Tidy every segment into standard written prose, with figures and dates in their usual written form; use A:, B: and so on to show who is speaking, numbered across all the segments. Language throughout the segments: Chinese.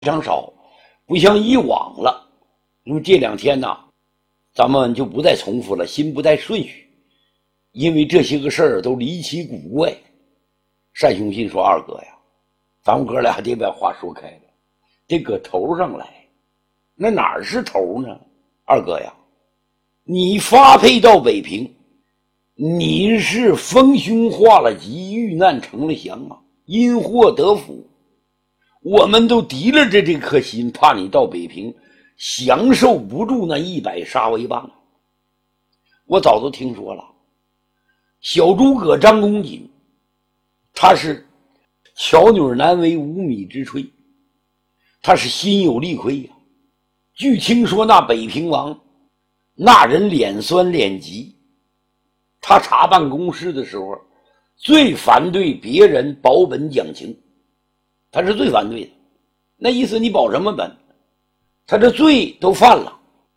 A: 常少，不像以往了。因为这两天呢，咱们就不再重复了，心不带顺序，因为这些个事儿都离奇古怪。单雄信说：“二哥呀，咱们哥俩得把话说开了，得搁头上来。那哪儿是头呢？二哥呀，你发配到北平，你是逢凶化了吉，遇难成了祥啊，因祸得福。我们都提了这颗心，怕你到北平享受不住那100杀威棒。我早都听说了，小诸葛张公瑾，他是巧女难为无米之炊，他是心有力亏呀。据听说那北平王，那人脸酸脸急，他查办公事的时候，最反对别人保本讲情，他是最反对的。那意思你保什么本？他这罪都犯了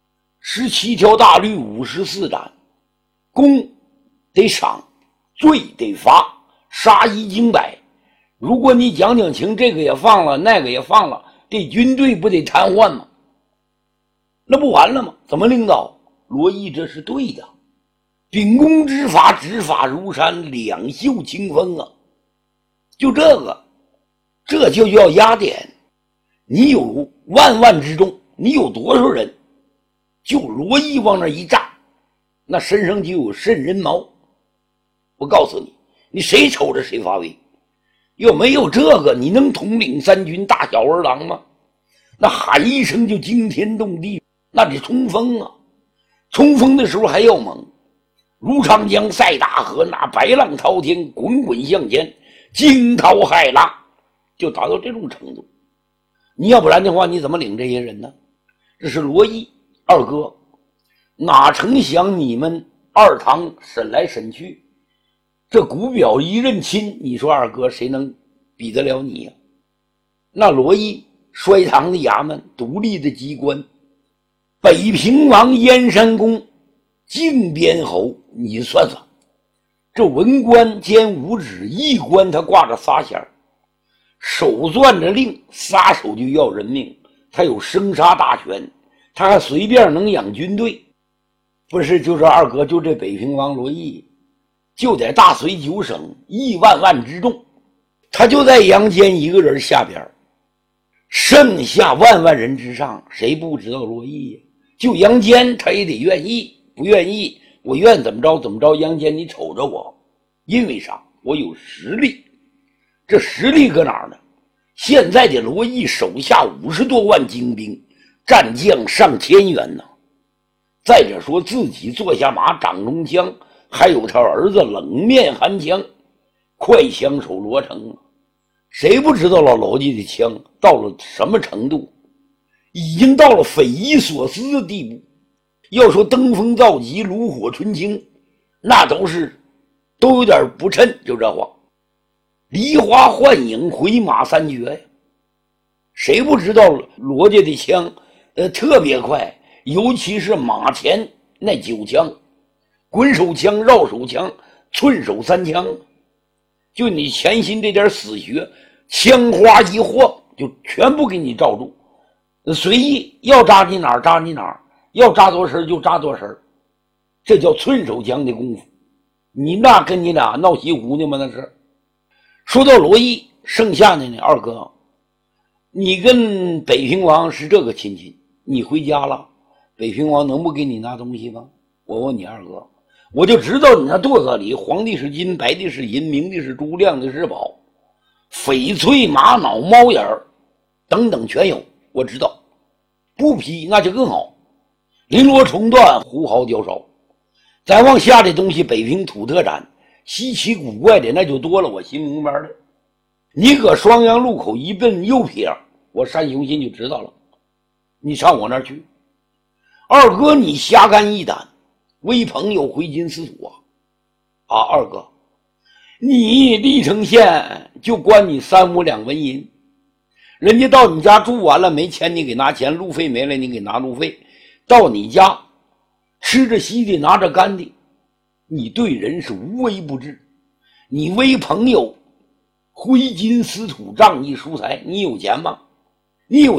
A: ，17条大律54斩，功得赏，罪得罚，杀一儆百。如果你讲讲情，这个也放了，那个也放了，这军队不得瘫痪吗？那不完了吗？怎么领导？罗毅这是对的，秉公执法，执法如山，两袖清风啊！就这个，这就叫压点。你有万万之众，你有多少人？就罗毅往那一站，那身上就有渗人毛。我告诉你，你谁瞅着谁发威。要没有这个，你能统领3军大小儿郎吗？那喊一声就惊天动地，那得冲锋啊！冲锋的时候还要猛，如长江塞大河，那白浪滔天，滚滚向前，惊涛骇浪，就达到这种程度。你要不然的话，你怎么领这些人呢？这是罗毅二哥，哪成想你们二堂审来审去，这古表一认亲，你说二哥谁能比得了你呀？那罗毅衰唐的衙门，独立的机关，北平王燕山公靖边侯，你算算，这文官兼武职，一官他挂着仨衔，手攥着令，撒手就要人命，他有生杀大权，他还随便能养军队。不是，就是二哥，就这北平王罗毅，就在大隋9省亿万万之众，他就在杨坚一个人下边，剩下万万人之上，谁不知道罗毅呀？就杨坚他也得愿意，不愿意我愿怎么着怎么着，杨坚你瞅着我，因为啥？我有实力。这实力搁哪儿呢？现在的罗毅手下50多万精兵，战将上千员呢。再者说自己坐下马，掌中枪，还有他儿子冷面寒枪，快枪手罗成啊！谁不知道了罗毅的枪到了什么程度？已经到了匪夷所思的地步。要说登峰造极，炉火纯青，那都有点不称，就这话。梨花幻影，回马3绝呀！谁不知道罗家的枪特别快，尤其是马前那9枪，滚手枪、绕手枪、寸手3枪，就你前心这点死穴，枪花一晃就全部给你罩住，随意要扎你哪儿扎你哪儿，要扎多神就扎多神，这叫寸手枪的功夫。你那跟你俩闹西湖呢吗？那是。说到罗毅，剩下的呢，二哥，你跟北平王是这个亲戚，你回家了，北平王能不给你拿东西吗？我问你二哥，我就知道你那垛子里，黄的是金，白的是银，明的是珠，亮的是宝，翡翠、玛瑙、猫眼等等全有，我知道。不批那就更好，绫罗绸缎，胡毫雕烧。再往下的东西，北平土特产稀奇古怪的那就多了，我心明白了。你搁双阳路口一奔右撇，我单雄信就知道了。你上我那儿去，二哥你瞎干一胆，为朋友回金司土啊！二哥，你历城县就关你3、5两纹银，人家到你家住完了没钱你给拿钱，路费没了你给拿路费，到你家吃着稀的拿着干的，你对人是无微不至，你为朋友挥金司土仗义疏财，你有钱吗？你有